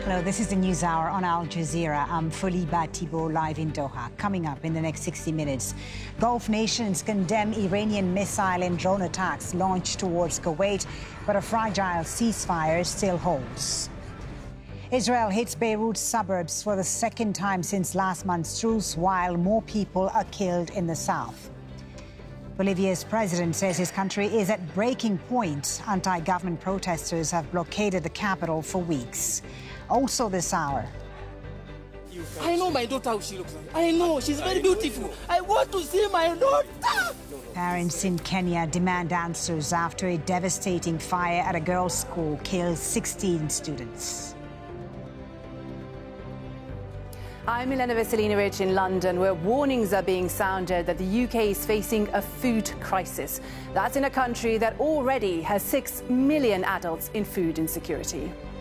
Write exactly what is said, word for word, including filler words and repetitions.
Hello, this is the News Hour on Al Jazeera. I'm Foliba Thibault, live in Doha. Coming up in the next sixty minutes, Gulf nations condemn Iranian missile and drone attacks launched towards Kuwait, but a fragile ceasefire still holds. Israel hits Beirut suburbs for the second time since last month's truce, while more people are killed in the south. Bolivia's president says his country is at breaking point. Anti-government protesters have blockaded the capital for weeks. Also this hour. I know my daughter how she looks like. I know, she's very beautiful. I want to see my daughter. Parents in Kenya demand answers after a devastating fire at a girls' school killed sixteen students. I'm Milena Veselinovic in London, where warnings are being sounded that the U K is facing a food crisis. That's in a country that already has six million adults in food insecurity.